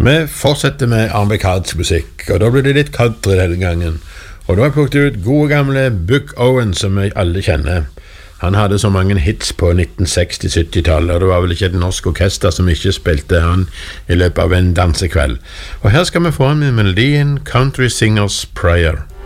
Vi fortsetter med amerikansk musikk, og da blir det litt country denne gangen. Og da har jeg plukket ut gode gamle Buck Owens, som vi alle kjenner. Han hadde så mange hits på 1960-70-tallet, og det var vel ikke et norsk orkester som ikke spilte han i løpet av en dansekveld. Og her skal vi få han med melodien Country Singers Prayer.